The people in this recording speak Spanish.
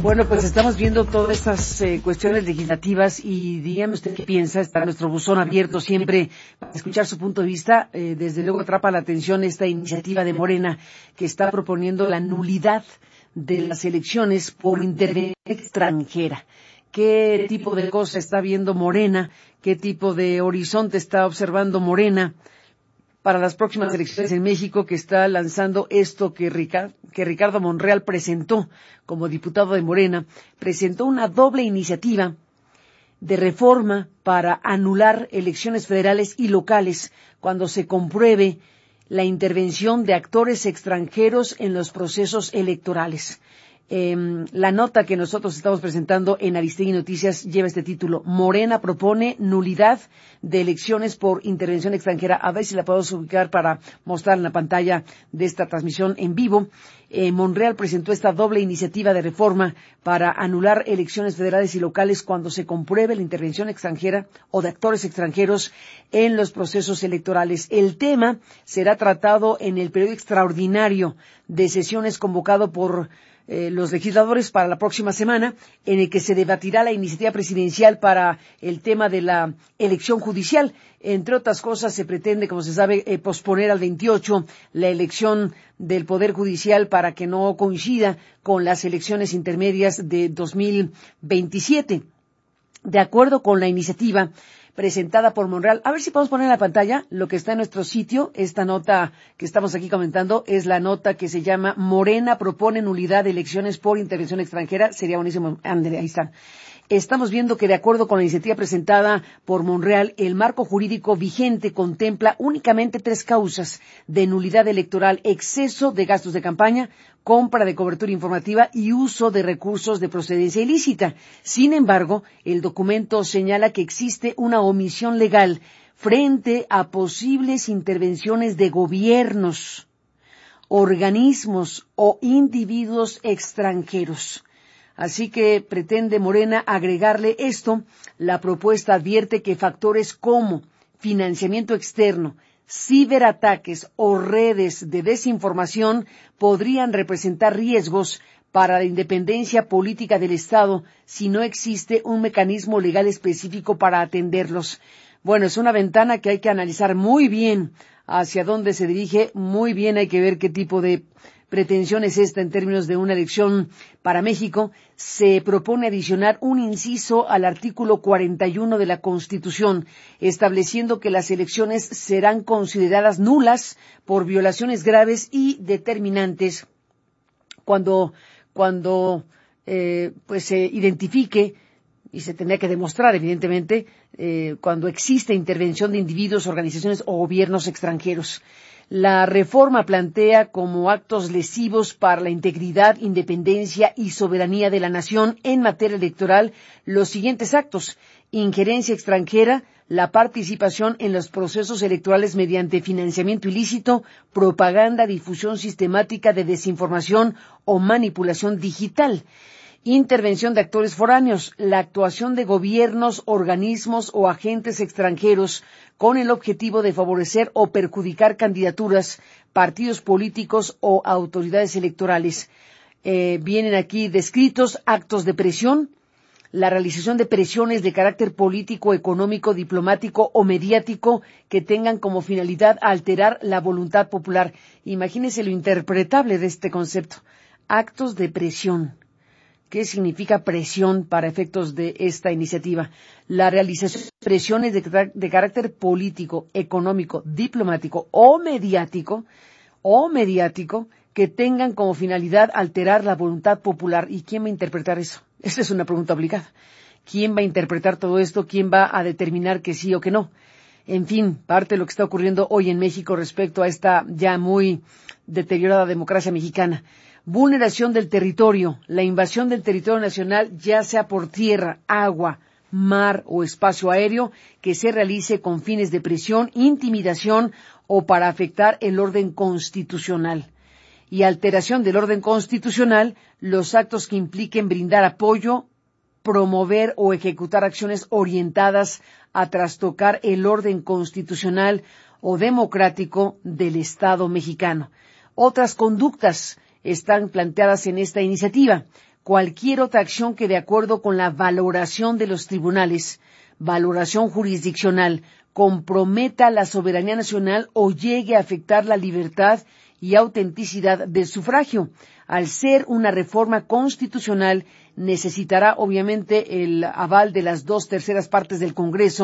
Bueno, pues estamos viendo todas estas cuestiones legislativas y dígame usted qué piensa. Está nuestro buzón abierto siempre para escuchar su punto de vista. Desde luego atrapa la atención esta iniciativa de Morena que está proponiendo la nulidad de las elecciones por intervención extranjera. ¿Qué tipo de cosa está viendo Morena? ¿Qué tipo de horizonte está observando Morena para las próximas elecciones en México, que está lanzando esto que Ricardo Monreal presentó como diputado de Morena? Presentó una doble iniciativa de reforma para anular elecciones federales y locales cuando se compruebe la intervención de actores extranjeros en los procesos electorales. La nota que nosotros estamos presentando en Aristegui Noticias lleva este título: Morena propone nulidad de elecciones por intervención extranjera. A ver si la podemos ubicar para mostrar en la pantalla de esta transmisión en vivo. Monreal presentó esta doble iniciativa de reforma para anular elecciones federales y locales cuando se compruebe la intervención extranjera o de actores extranjeros en los procesos electorales. El tema será tratado en el periodo extraordinario de sesiones convocado por los legisladores para la próxima semana, en el que se debatirá la iniciativa presidencial para el tema de la elección judicial. Entre otras cosas, se pretende, como se sabe, posponer al 28 la elección del Poder Judicial para que no coincida con las elecciones intermedias de 2027. De acuerdo con la iniciativa presentada por Monreal. A ver si podemos poner en la pantalla lo que está en nuestro sitio. Esta nota que estamos aquí comentando es la nota que se llama Morena propone nulidad de elecciones por intervención extranjera. Sería buenísimo. André, ahí está. Estamos viendo que de acuerdo con la iniciativa presentada por Monreal, el marco jurídico vigente contempla únicamente 3 causas de nulidad electoral: exceso de gastos de campaña, compra de cobertura informativa y uso de recursos de procedencia ilícita. Sin embargo, el documento señala que existe una omisión legal frente a posibles intervenciones de gobiernos, organismos o individuos extranjeros. Así que pretende Morena agregarle esto. La propuesta advierte que factores como financiamiento externo, ciberataques o redes de desinformación podrían representar riesgos para la independencia política del Estado si no existe un mecanismo legal específico para atenderlos. Bueno, es una ventana que hay que analizar muy bien hacia dónde se dirige. Muy bien, hay que ver qué tipo de pretensión es esta en términos de una elección para México. Se propone adicionar un inciso al artículo 41 de la Constitución, estableciendo que las elecciones serán consideradas nulas por violaciones graves y determinantes cuando se identifique, y se tendría que demostrar, evidentemente, cuando existe intervención de individuos, organizaciones o gobiernos extranjeros. La reforma plantea como actos lesivos para la integridad, independencia y soberanía de la nación en materia electoral los siguientes actos: injerencia extranjera, la participación en los procesos electorales mediante financiamiento ilícito, propaganda, difusión sistemática de desinformación o manipulación digital. Intervención de actores foráneos, la actuación de gobiernos, organismos o agentes extranjeros con el objetivo de favorecer o perjudicar candidaturas, partidos políticos o autoridades electorales. Vienen aquí descritos actos de presión, la realización de presiones de carácter político, económico, diplomático o mediático que tengan como finalidad alterar la voluntad popular. Imagínense lo interpretable de este concepto. Actos de presión. ¿Qué significa presión para efectos de esta iniciativa? La realización de presiones de carácter político, económico, diplomático o mediático que tengan como finalidad alterar la voluntad popular. ¿Y quién va a interpretar eso? Esa es una pregunta obligada. ¿Quién va a interpretar todo esto? ¿Quién va a determinar que sí o que no? En fin, parte de lo que está ocurriendo hoy en México respecto a esta ya muy deteriorada democracia mexicana. Vulneración del territorio, la invasión del territorio nacional, ya sea por tierra, agua, mar o espacio aéreo, que se realice con fines de presión, intimidación o para afectar el orden constitucional. Y alteración del orden constitucional, los actos que impliquen brindar apoyo, promover o ejecutar acciones orientadas a trastocar el orden constitucional o democrático del Estado mexicano. Otras conductas están planteadas en esta iniciativa, cualquier otra acción que de acuerdo con la valoración de los tribunales, valoración jurisdiccional, comprometa la soberanía nacional o llegue a afectar la libertad y autenticidad del sufragio. Al ser una reforma constitucional, necesitará obviamente el aval de las 2/3 partes del Congreso